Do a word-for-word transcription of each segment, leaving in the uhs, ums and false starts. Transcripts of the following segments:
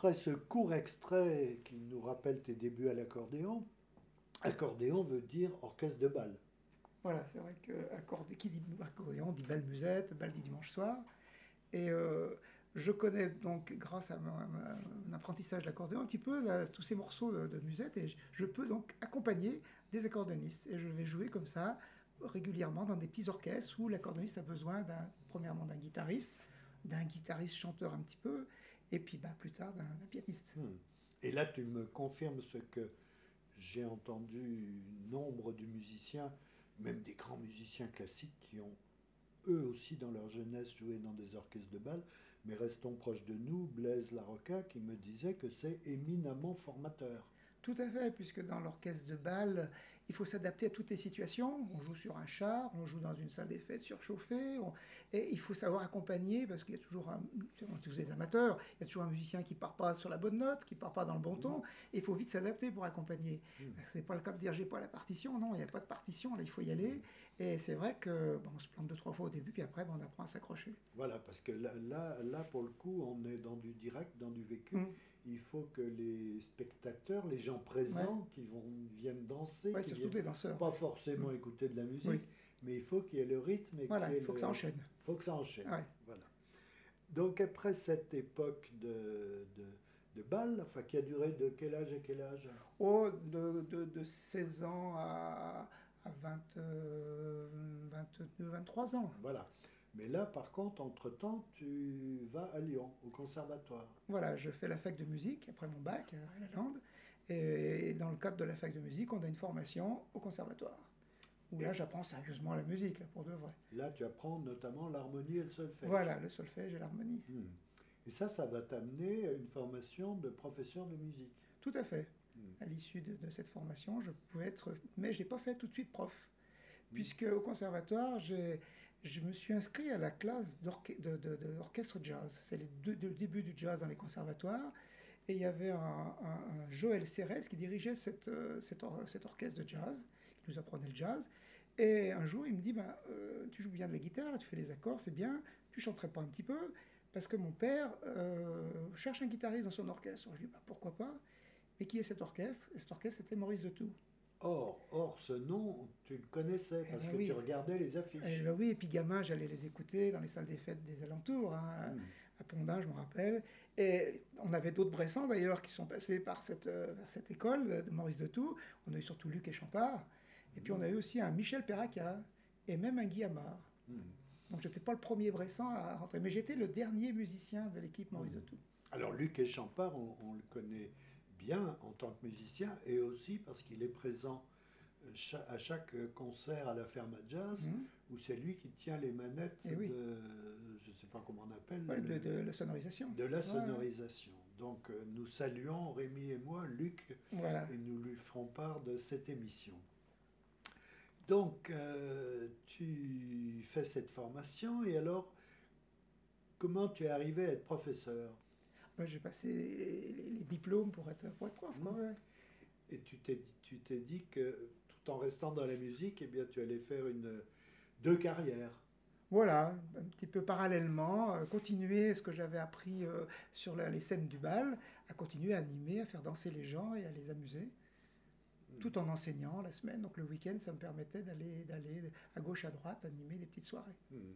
après ce court extrait qui nous rappelle tes débuts à l'accordéon, accordéon veut dire orchestre de bal. Voilà, c'est vrai que accordé, qui dit accordéon dit bal musette, bal dit dimanche soir. Et euh, je connais donc, grâce à mon, à mon apprentissage d'accordéon, un petit peu là, tous ces morceaux de, de musette, et je, je peux donc accompagner des accordéonistes. Et je vais jouer comme ça régulièrement dans des petits orchestres où l'accordéoniste a besoin, d'un, premièrement, d'un guitariste, d'un guitariste chanteur un petit peu, et puis bah, plus tard d'un, d'un pianiste. Hmm. Et là, tu me confirmes ce que j'ai entendu nombre de musiciens, même des grands musiciens classiques qui ont eux aussi dans leur jeunesse joué dans des orchestres de bal, mais restons proches de nous, Blaise Larocca qui me disait que c'est éminemment formateur. Tout à fait, puisque dans l'orchestre de bal, il faut s'adapter à toutes les situations. On joue sur un char, on joue dans une salle des fêtes surchauffée, on- et il faut savoir accompagner, parce qu'il y a toujours, un, on est tous des amateurs, il y a toujours un musicien qui part pas sur la bonne note, qui part pas dans le bon ton, et il faut vite s'adapter pour accompagner. Mmh. C'est pas le cas de dire j'ai pas la partition, non, il n'y a pas de partition, là il faut y aller, et c'est vrai que bon, on se plante deux, trois fois au début, puis après ben, on apprend à s'accrocher. Voilà, parce que là, là, là, pour le coup, on est dans du direct, dans du vécu. Mmh. Il faut que les spectateurs, les gens Ouais. présents qui vont, viennent danser, Ouais, qui surtout viennent des danseurs. pas forcément Mmh. écouter de la musique, Oui. mais il faut qu'il y ait le rythme et Voilà, qu'il y ait il faut le... que ça enchaîne. faut que ça enchaîne. Ouais. Voilà. Donc après cette époque de, de, de bal, enfin qui a duré de quel âge à quel âge? Oh, de, de, de seize ans à, à vingt, euh, vingt-deux, vingt-trois ans. Voilà. Mais là, par contre, entre-temps, tu vas à Lyon, au conservatoire. Voilà, je fais la fac de musique après mon bac euh, à la Lande. Et dans le cadre de la fac de musique, on a une formation au conservatoire. Où là, Et j'apprends sérieusement la musique, là, pour de vrai. là, tu apprends notamment l'harmonie et le solfège. Voilà, le solfège et l'harmonie. Hmm. Et ça, ça va t'amener à une formation de professeur de musique. Tout à fait. Hmm. À l'issue de, de cette formation, je pouvais être... Mais je n'ai pas fait tout de suite prof. Hmm. Puisque au conservatoire, j'ai, je me suis inscrit à la classe d'orche- de, de- de l'orchestre jazz. C'est le, de- le début du jazz dans les conservatoires. Et il y avait un, un- un Joël Cérès qui dirigeait cette, euh, cet, or- cet orchestre de jazz, qui nous apprenait le jazz. Et un jour, il me dit, ben, euh, tu joues bien de la guitare, là, tu fais les accords, c'est bien, tu chanterais pas un petit peu? Parce que mon père euh, cherche un guitariste dans son orchestre. Alors, je dis, ben, pourquoi pas? Mais qui est cet orchestre? Et cet orchestre, c'était Maurice de Toux. Or, or, ce nom, tu le connaissais Eh parce ben que tu oui. regardais les Eh affiches. ben oui, et puis gamin, j'allais les écouter dans les salles des fêtes des alentours, hein, Hmm. à Pondin, je me rappelle. Et on avait d'autres Bressans d'ailleurs qui sont passés par cette, euh, vers cette école de Maurice de Toux. On a eu surtout Luc et Champard. Et puis on a eu aussi un Michel Perraca et même un Guy Amar. Hmm. Donc j'étais pas le premier Bressan à rentrer, mais j'étais le dernier musicien de l'équipe Maurice de Hmm. Toux. Alors, Luc Echampard, on, on le connaît bien en tant que musicien et aussi parce qu'il est présent cha- à chaque concert à la Ferma Jazz Mhm. où c'est lui qui tient les manettes Et oui, de, je ne sais pas comment on appelle, ouais, de, le- de la sonorisation. de la Ouais, sonorisation. Donc euh, nous saluons Rémi et moi, Luc, voilà. et nous lui ferons part de cette émission. Donc euh, tu fais cette formation et alors comment tu es arrivé à être professeur? Ouais, j'ai passé les, les- les diplômes pour être, pour être prof, quoi, Hmm. ouais. Et tu t'es, tu t'es dit que tout en restant dans la musique, eh bien tu allais faire une, deux carrières. Voilà, un petit peu parallèlement, euh, continuer ce que j'avais appris euh, sur la- les scènes du bal, à continuer à animer, à faire danser les gens et à les amuser, Hmm. tout en enseignant la semaine. Donc le week-end, ça me permettait d'aller d'aller à gauche, à droite, animer des petites soirées. Hmm.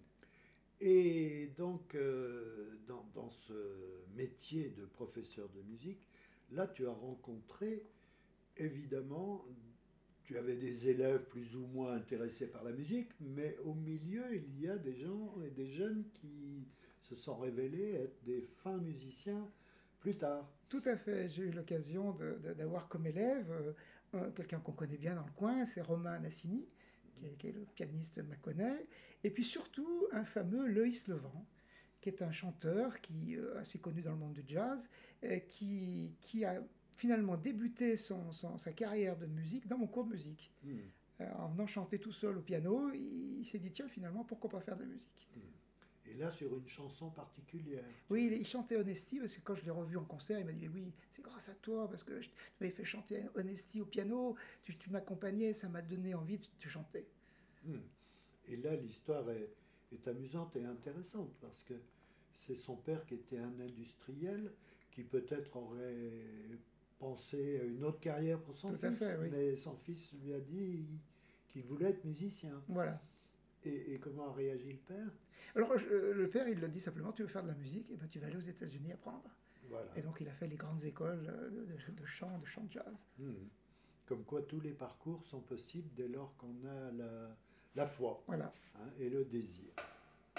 Et donc, euh, dans, dans ce métier de professeur de musique, là, tu as rencontré, évidemment, tu avais des élèves plus ou moins intéressés par la musique, mais au milieu, il y a des gens et des jeunes qui se sont révélés être des fins musiciens plus tard. Tout à fait, j'ai eu l'occasion de- de- d'avoir comme élève euh, un- quelqu'un qu'on connaît bien dans le coin, c'est Romain Nassini, qui est, qui est le pianiste de Mâconnais, et puis surtout un fameux Loïs Levent, qui est un chanteur qui euh, assez connu dans le monde du jazz, euh, qui, qui a finalement débuté son, son- sa carrière de musique dans mon cours de musique. Hmm, Euh, en venant chanter tout seul au piano, il, il s'est dit tiens finalement pourquoi pas faire de la musique. hmm. Et là, sur une chanson particulière. tu- Oui, il, il chantait Honesty parce que quand je l'ai revu en concert, il m'a dit mais oui, c'est grâce à toi parce que je m'avais fait chanter Honesty au piano, tu, tu m'accompagnais, ça m'a donné envie de, de chanter. Hmm. Et là, l'histoire est, est amusante et intéressante parce que c'est son père qui était un industriel qui peut-être aurait pensé à une autre carrière pour son Tout à fils, fait, oui. mais son fils lui a dit qu'il voulait être musicien. Voilà. Et, et comment a réagi le père? Alors, je- le père, il le dit simplement, tu veux faire de la musique, et ben, tu vas aller aux États-Unis apprendre. Voilà. Et donc, il a fait les grandes écoles euh, de, de- de chant, de chant de jazz. Hmm. Comme quoi tous les parcours sont possibles dès lors qu'on a la, la foi, Voilà. hein, et le désir.